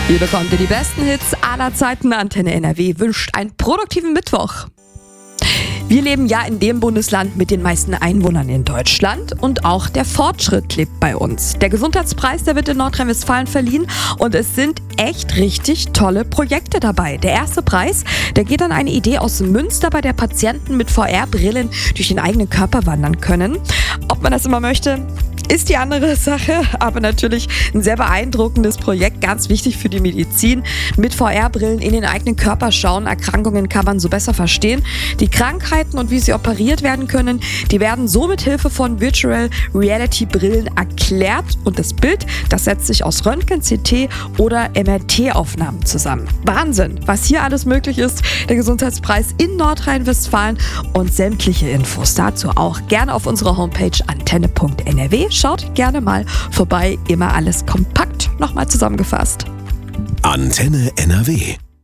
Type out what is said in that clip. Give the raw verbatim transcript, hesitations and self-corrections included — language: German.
Hier bekommt ihr die besten Hits aller Zeiten. Antenne N R W wünscht einen produktiven Mittwoch. Wir leben ja in dem Bundesland mit den meisten Einwohnern in Deutschland und auch der Fortschritt lebt bei uns. Der Gesundheitspreis, der wird in Nordrhein-Westfalen verliehen und es sind echt richtig tolle Projekte dabei. Der erste Preis, der geht an eine Idee aus Münster, bei der Patienten mit V R-Brillen durch den eigenen Körper wandern können. Ob man das immer möchte, ist die andere Sache, aber natürlich ein sehr beeindruckendes Projekt, ganz wichtig für die Medizin. Mit V R-Brillen in den eigenen Körper schauen, Erkrankungen kann man so besser verstehen. Die Krankheiten und wie sie operiert werden können, die werden so mit Hilfe von Virtual Reality Brillen erklärt und das Bild, das setzt sich aus Röntgen, C T oder M R T-Aufnahmen zusammen. Wahnsinn, was hier alles möglich ist. Der Gesundheitspreis in Nordrhein-Westfalen und sämtliche Infos dazu auch gerne auf unserer Homepage antenne punkt n r w. Schaut gerne mal vorbei, immer alles kompakt nochmal zusammengefasst. Antenne N R W.